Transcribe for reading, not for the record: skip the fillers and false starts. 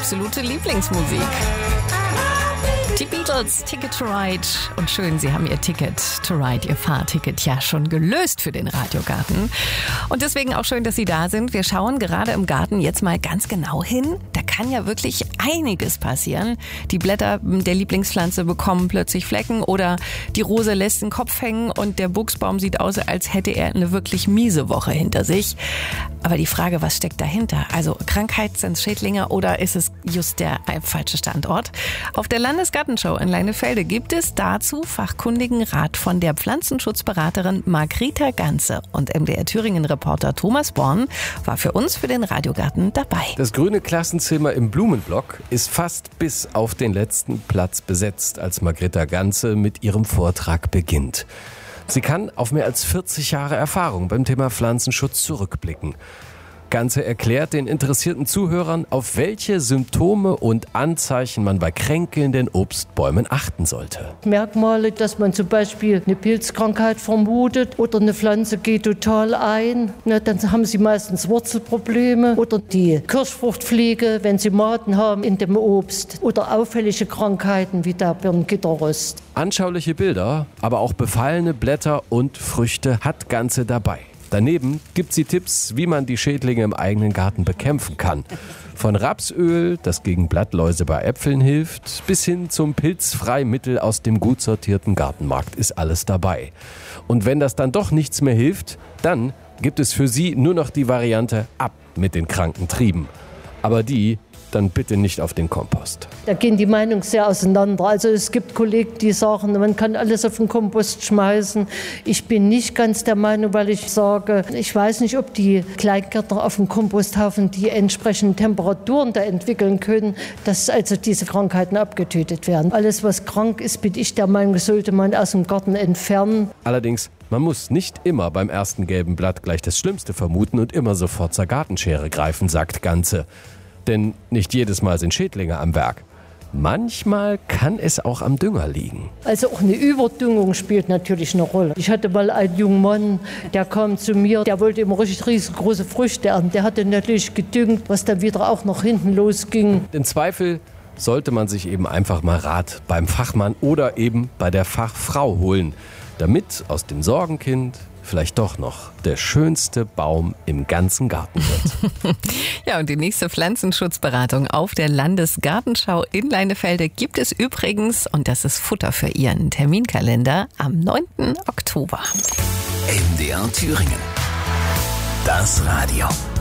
absolute Lieblingsmusik. Die Beatles, Ticket to Ride. Und schön, Sie haben Ihr Ticket to Ride, Ihr Fahrticket ja schon gelöst für den Radiogarten. Und deswegen auch schön, dass Sie da sind. Wir schauen gerade im Garten jetzt mal ganz genau hin. Da kann ja wirklich einiges passieren. Die Blätter der Lieblingspflanze bekommen plötzlich Flecken oder die Rose lässt den Kopf hängen und der Buchsbaum sieht aus, als hätte er eine wirklich miese Woche hinter sich. Aber die Frage, was steckt dahinter? Also Krankheit, sind es Schädlinge oder ist es just der falsche Standort? Auf der Landesgartenshow in Leinefelde gibt es dazu fachkundigen Rat von der Pflanzenschutzberaterin Margretha Ganze. Und MDR-Thüringen-Reporter Thomas Born war für uns für den Radiogarten dabei. Das grüne Klassenzimmer im Blumenblock ist fast bis auf den letzten Platz besetzt, als Margretha Ganze mit ihrem Vortrag beginnt. Sie kann auf mehr als 40 Jahre Erfahrung beim Thema Pflanzenschutz zurückblicken. Ganze erklärt den interessierten Zuhörern, auf welche Symptome und Anzeichen man bei kränkelnden Obstbäumen achten sollte. Merkmale, dass man zum Beispiel eine Pilzkrankheit vermutet oder eine Pflanze geht total ein. Dann haben sie meistens Wurzelprobleme oder die Kirschfruchtfliege, wenn sie Maden haben in dem Obst oder auffällige Krankheiten wie der Birngitterrost. Anschauliche Bilder, aber auch befallene Blätter und Früchte hat Ganze dabei. Daneben gibt sie Tipps, wie man die Schädlinge im eigenen Garten bekämpfen kann. Von Rapsöl, das gegen Blattläuse bei Äpfeln hilft, bis hin zum Pilzfreimittel aus dem gut sortierten Gartenmarkt ist alles dabei. Und wenn das dann doch nichts mehr hilft, dann gibt es für Sie nur noch die Variante ab mit den kranken Trieben. Aber die dann bitte nicht auf den Kompost. Da gehen die Meinungen sehr auseinander. Also es gibt Kollegen, die sagen, man kann alles auf den Kompost schmeißen. Ich bin nicht ganz der Meinung, weil ich sage, ich weiß nicht, ob die Kleingärtner auf dem Komposthaufen die entsprechenden Temperaturen da entwickeln können, dass also diese Krankheiten abgetötet werden. Alles, was krank ist, bin ich der Meinung, sollte man aus dem Garten entfernen. Allerdings, man muss nicht immer beim ersten gelben Blatt gleich das Schlimmste vermuten und immer sofort zur Gartenschere greifen, sagt Ganze. Denn nicht jedes Mal sind Schädlinge am Werk. Manchmal kann es auch am Dünger liegen. Also auch eine Überdüngung spielt natürlich eine Rolle. Ich hatte mal einen jungen Mann, der kam zu mir, der wollte immer richtig riesengroße Früchte ernten. Der hatte natürlich gedüngt, was dann wieder auch noch hinten losging. Im Zweifel sollte man sich eben einfach mal Rat beim Fachmann oder eben bei der Fachfrau holen, damit aus dem Sorgenkind vielleicht doch noch der schönste Baum im ganzen Garten wird. Ja, und die nächste Pflanzenschutzberatung auf der Landesgartenschau in Leinefelde gibt es übrigens, und das ist Futter für Ihren Terminkalender, am 9. Oktober. MDR Thüringen. Das Radio.